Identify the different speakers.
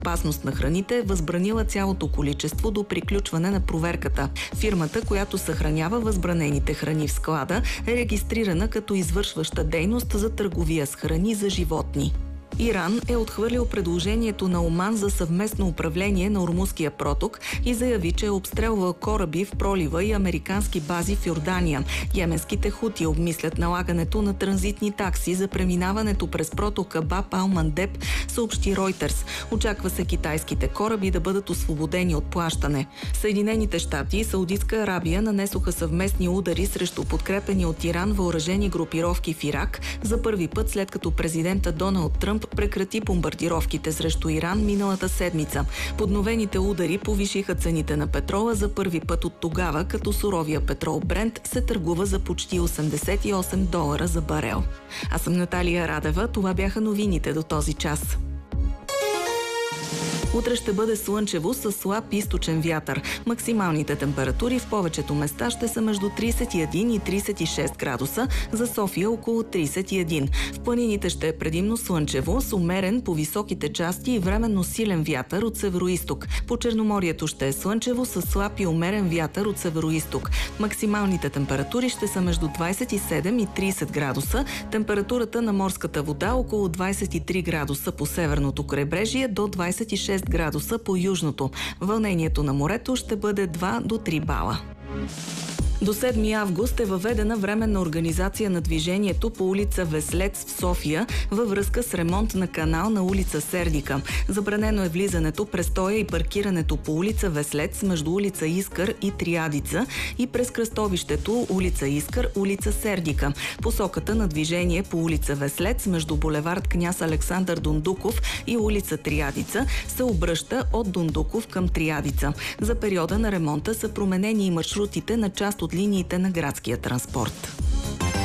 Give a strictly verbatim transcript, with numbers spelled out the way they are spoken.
Speaker 1: безопасност на храните е възбранила цялото количество до приключване на проверката. Фирмата, която съхранява възбранените храни в склада, е регистрирана като извършваща дейност за търговия с храни за животни. Иран е отхвърлил предложението на Оман за съвместно управление на Ормузския проток и заяви, че е обстрелвал кораби в пролива и американски бази в Йордания. Йеменските хути обмислят налагането на транзитни такси за преминаването през протока Баб ал-Мандеб, съобщи Ройтерс. Очаква се китайските кораби да бъдат освободени от плащане. Съединените щати и Саудитска Арабия нанесоха съвместни удари срещу подкрепени от Иран въоръжени групировки в Ирак за първи път след като президента Доналд Тръмп прекрати бомбардировките срещу Иран миналата седмица. Подновените удари повишиха цените на петрола за първи път от тогава, като суровия петрол Брент се търгува за почти осемдесет и осем долара за барел. Аз съм Наталия Радева, това бяха новините до този час. Утре ще бъде слънчево с слаб източен вятър. Максималните температури в повечето места ще са между тридесет и един и тридесет и шест градуса, за София около тридесет и един. В планините ще е предимно слънчево, с умерен по високите части и временно силен вятър от североизток. По Черноморието ще е слънчево с слаб и умерен вятър от североизток. Максималните температури ще са между двадесет и седем и тридесет градуса. Температурата на морската вода около двадесет и три градуса по северното крайбрежие до двадесет и шест градуса по южното. Вълнението на морето ще бъде два до три бала. До седми август е въведена временна организация на движението по улица Веслец в София във връзка с ремонт на канал на улица Сердика. Забранено е влизането, престоя и паркирането по улица Веслец между улица Искър и Триадица и през кръстовището улица Искър, улица Сердика. Посоката на движение по улица Веслец между булевард Княз Александър Дондуков и улица Триадица се обръща от Дондуков към Триадица. За периода на ремонта са променени и маршрутите на част от линиите на градския транспорт.